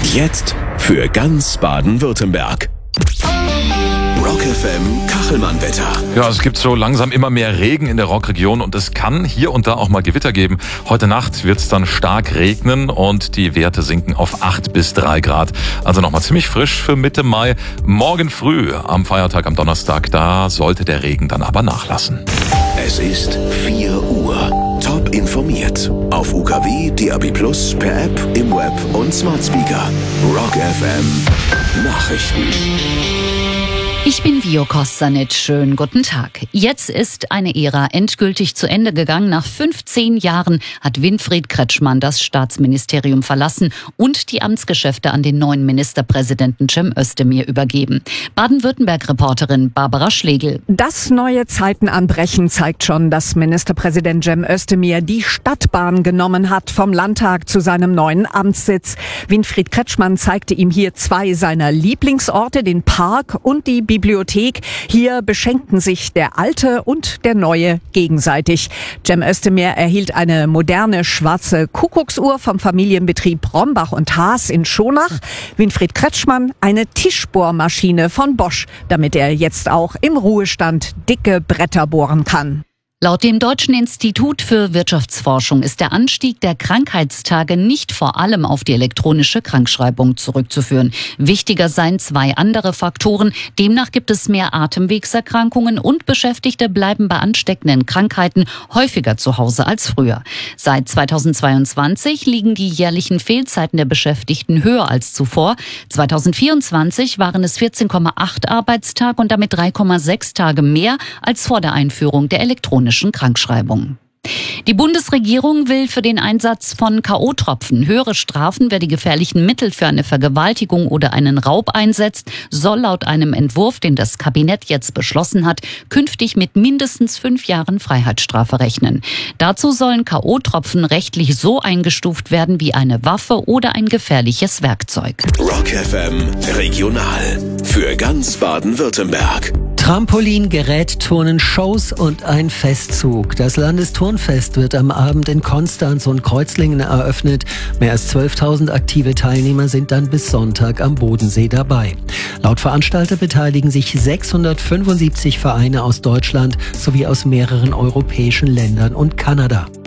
Jetzt für ganz Baden-Württemberg. Rock FM Kachelmann-Wetter. Ja, es gibt so langsam immer mehr Regen in der Rockregion und es kann hier und da auch mal Gewitter geben. Heute Nacht wird es dann stark regnen und die Werte sinken auf 8 bis 3 Grad. Also nochmal ziemlich frisch für Mitte Mai. Morgen früh am Feiertag am Donnerstag, da sollte der Regen dann aber nachlassen. Es ist 4 Uhr. Top informiert. Auf UKW, DAB+, per App, im Web und Smart Speaker. Rock FM Nachrichten. Ich bin Vio Kostanic. Schönen guten Tag. Jetzt ist eine Ära endgültig zu Ende gegangen. Nach 15 Jahren hat Winfried Kretschmann das Staatsministerium verlassen und die Amtsgeschäfte an den neuen Ministerpräsidenten Cem Özdemir übergeben. Baden-Württemberg-Reporterin Barbara Schlegel. Dass neue Zeiten anbrechen, zeigt schon, dass Ministerpräsident Cem Özdemir die Stadtbahn genommen hat vom Landtag zu seinem neuen Amtssitz. Winfried Kretschmann zeigte ihm hier 2 seiner Lieblingsorte, den Park und die Bibliothek. Hier beschenkten sich der Alte und der Neue gegenseitig. Cem Özdemir erhielt eine moderne schwarze Kuckucksuhr vom Familienbetrieb Brombach und Haas in Schonach. Winfried Kretschmann eine Tischbohrmaschine von Bosch, damit er jetzt auch im Ruhestand dicke Bretter bohren kann. Laut dem Deutschen Institut für Wirtschaftsforschung ist der Anstieg der Krankheitstage nicht vor allem auf die elektronische Krankschreibung zurückzuführen. Wichtiger seien 2 andere Faktoren. Demnach gibt es mehr Atemwegserkrankungen und Beschäftigte bleiben bei ansteckenden Krankheiten häufiger zu Hause als früher. Seit 2022 liegen die jährlichen Fehlzeiten der Beschäftigten höher als zuvor. 2024 waren es 14,8 Arbeitstage und damit 3,6 Tage mehr als vor der Einführung der elektronischen Krankschreibung. Die Bundesregierung will für den Einsatz von K.O.-Tropfen höhere Strafen. Wer die gefährlichen Mittel für eine Vergewaltigung oder einen Raub einsetzt, soll laut einem Entwurf, den das Kabinett jetzt beschlossen hat, künftig mit mindestens 5 Jahren Freiheitsstrafe rechnen. Dazu sollen K.O.-Tropfen rechtlich so eingestuft werden wie eine Waffe oder ein gefährliches Werkzeug. Rock FM Regional. Für ganz Baden-Württemberg. Trampolin, Gerätturnen, Shows und ein Festzug. Das Landesturnfest wird am Abend in Konstanz und Kreuzlingen eröffnet. Mehr als 12.000 aktive Teilnehmer sind dann bis Sonntag am Bodensee dabei. Laut Veranstalter beteiligen sich 675 Vereine aus Deutschland sowie aus mehreren europäischen Ländern und Kanada.